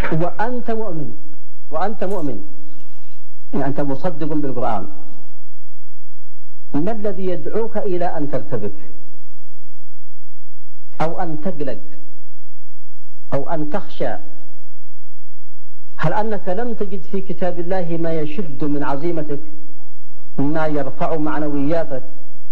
وأنت مؤمن يعني أنت مصدق بالقرآن، ما الذي يدعوك إلى أن ترتبك أو أن تقلق أو أن تخشى؟ هل أنك لم تجد في كتاب الله ما يشد من عزيمتك، ما يرفع معنوياتك؟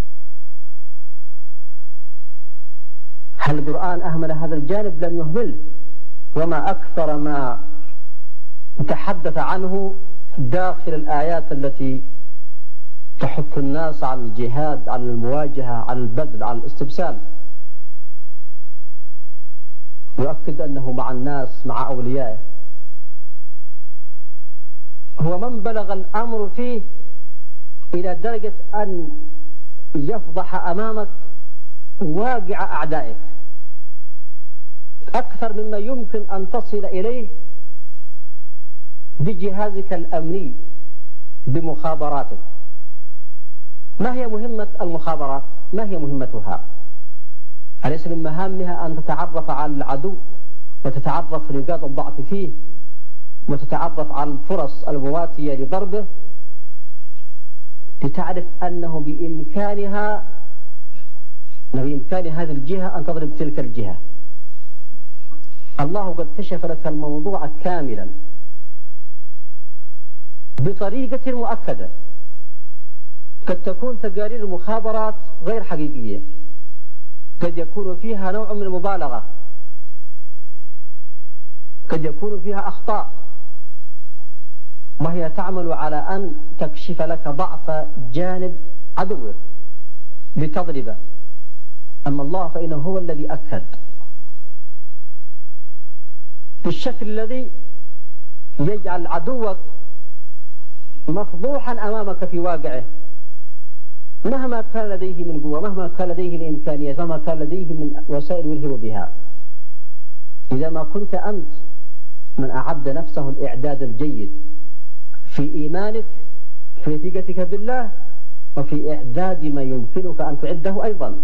هل القرآن أهمل هذا الجانب؟ لم يهمله، وما أكثر ما تحدث عنه داخل الآيات التي تحث الناس على الجهاد، على المواجهة، على البذل، على الاستبسال. يؤكد أنه مع الناس، مع أوليائه. هو من بلغ الأمر فيه إلى درجة أن يفضح أمامك واقع أعدائك أكثر مما يمكن أن تصل إليه بجهازك الأمني، بمخابراتك. ما هي مهمة المخابرات؟ ما هي مهمتها؟ أليس من مهامها أن تتعرف على العدو وتتعرف نقاط الضعف فيه وتتعرف على الفرص المواتية لضربه، لتعرف أنه بإمكان هذه الجهة أن تضرب تلك الجهة. الله قد كشف لك الموضوع كاملا بطريقة مؤكدة. قد تكون تقارير المخابرات غير حقيقية، قد يكون فيها نوع من المبالغة، قد يكون فيها أخطاء، وهي تعمل على أن تكشف لك ضعف جانب عدوك لتضربه. أما الله فإنه هو الذي أكد بالشكل الذي يجعل عدوك مفضوحا أمامك في واقعه، مهما كان لديه من قوة، مهما كان لديه من إمكانيات، مهما كان لديه من وسائل يلهب بها. إذا ما كنت أنت من أعد نفسه الإعداد الجيد في إيمانك، في ثقتك بالله، وفي إعداد ما يمكنك أن تعده أيضا،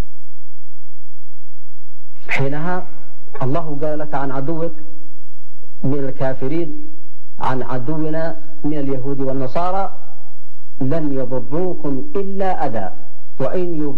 حينها الله قال لك عن عدوك من الكافرين، عن عدونا من اليهود والنصارى: لن يضروكم إلا أذى وإن